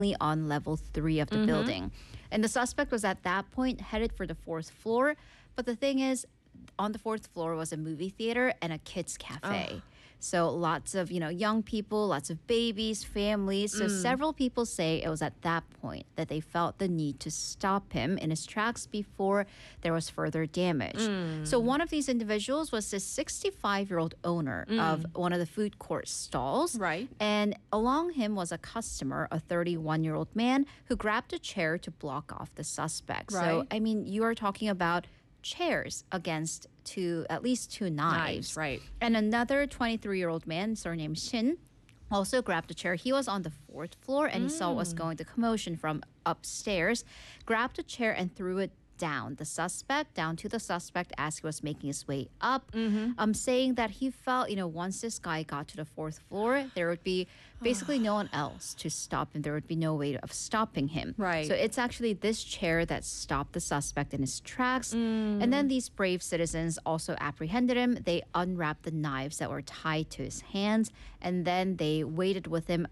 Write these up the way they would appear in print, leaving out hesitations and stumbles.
on level 3 of the building. And the suspect was at that point headed for the fourth floor. But the thing is, on the fourth floor was a movie theater and a kids cafe. So lots of, young people, lots of babies, families. So several people say it was at that point that they felt the need to stop him in his tracks before there was further damage. So one of these individuals was this 65-year-old owner of one of the food court stalls. Right. And along him was a customer, a 31-year-old man who grabbed a chair to block off the suspect. So, Right. you are talking about chairs against at least two knives. Right. And another 23-year-old man, surnamed Shin, also grabbed a chair. He was on the fourth floor and he saw what was going, the commotion from upstairs, grabbed a chair and threw it down to the suspect as he was making his way up, saying that he felt, once this guy got to the fourth floor, there would be basically no one else to stop him. There would be no way of stopping him. Right. So it's actually this chair that stopped the suspect in his tracks. And then these brave citizens also apprehended him. They unwrapped the knives that were tied to his hands, and then they waited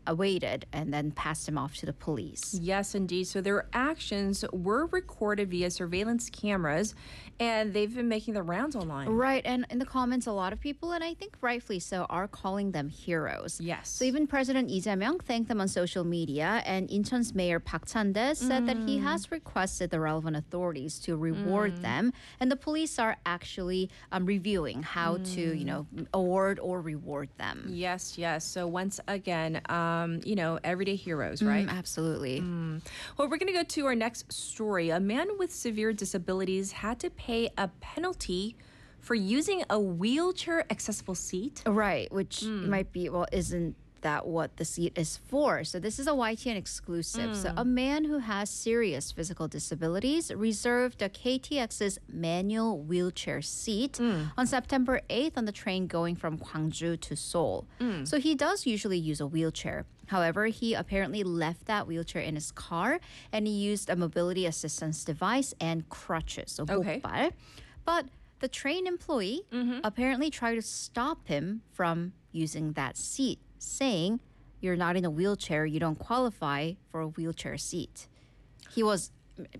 and then passed him off to the police. Yes, indeed. So their actions were recorded via surveillance cameras, and they've been making the rounds online. Right, and in the comments, a lot of people, and I think rightfully so, are calling them heroes. Yes. So even President Lee Jae-myung thanked them on social media, and Incheon's Mayor Park Chan-dae said that he has requested the relevant authorities to reward them, and the police are actually reviewing how to, award or reward them. Yes. So once again, everyday heroes, right? Absolutely. Well, we're going to go to our next story. A man with severe disabilities had to pay a penalty for using a wheelchair accessible seat. Right, which might be, isn't that what the seat is for? So this is a YTN exclusive. So a man who has serious physical disabilities reserved a KTX's manual wheelchair seat on September 8th on the train going from Gwangju to Seoul. So he does usually use a wheelchair. However, he apparently left that wheelchair in his car and he used a mobility assistance device and crutches, so Okay. 목발. But the train employee apparently tried to stop him from using that seat, saying, "You're not in a wheelchair, you don't qualify for a wheelchair seat." He was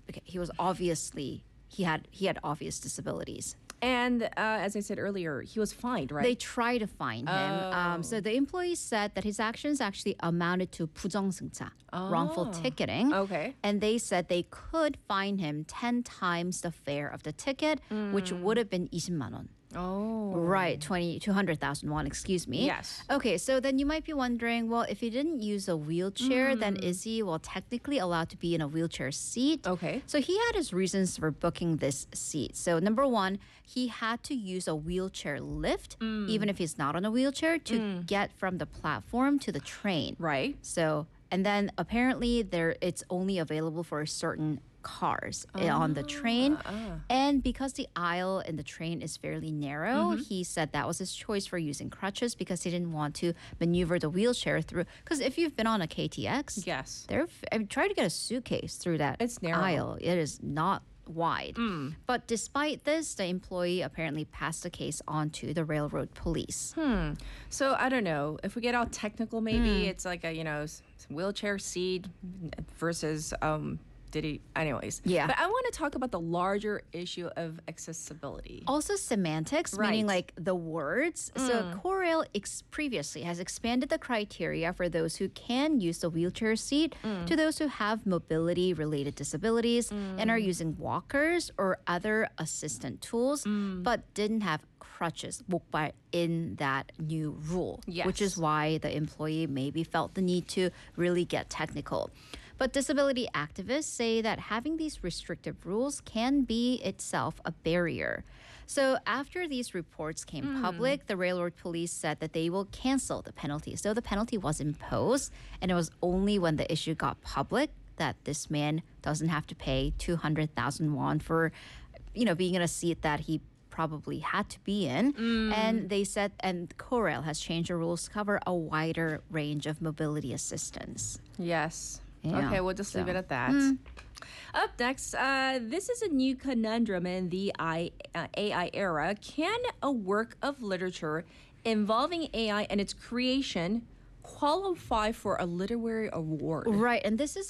obviously, he had obvious disabilities. And as I said earlier, he was fined, right? They tried to fine him. So the employee said that his actions actually amounted to 부정승차, wrongful ticketing. Okay. And they said they could fine him 10 times the fare of the ticket, which would have been 20만 원. Oh. Right, 200,000 won, excuse me. Yes. Okay, so then you might be wondering, well, if he didn't use a wheelchair, then is he, technically allowed to be in a wheelchair seat? Okay. So he had his reasons for booking this seat. So number one, he had to use a wheelchair lift, even if he's not on a wheelchair, to get from the platform to the train. Right. So, and then apparently it's only available for certain cars on the train. And because the aisle in the train is fairly narrow, he said that was his choice for using crutches because he didn't want to maneuver the wheelchair through. Because if you've been on a KTX, Yes. try to get a suitcase through that It's narrow. aisle. It is not wide. But despite this, the employee apparently passed the case on to the railroad police. So I don't know if we get all technical. Maybe it's like a wheelchair seat versus anyways. Yeah. But I want to talk about the larger issue of accessibility. Also semantics, meaning Right. like the words. So Korail previously has expanded the criteria for those who can use the wheelchair seat to those who have mobility-related disabilities and are using walkers or other assistant tools, but didn't have crutches, 목발, in that new rule, Yes. which is why the employee maybe felt the need to really get technical. But disability activists say that having these restrictive rules can be itself a barrier. So after these reports came public, the railroad police said that they will cancel the penalty. So the penalty was imposed, and it was only when the issue got public that this man doesn't have to pay 200,000 won for, being in a seat that he probably had to be in. And they said, and Korail has changed the rules to cover a wider range of mobility assistance. Yes. Yeah, Okay, we'll just leave so. it at that. Up next, this is a new conundrum in the AI era. Can a work of literature involving AI and its creation qualify for a literary award. Right, and this is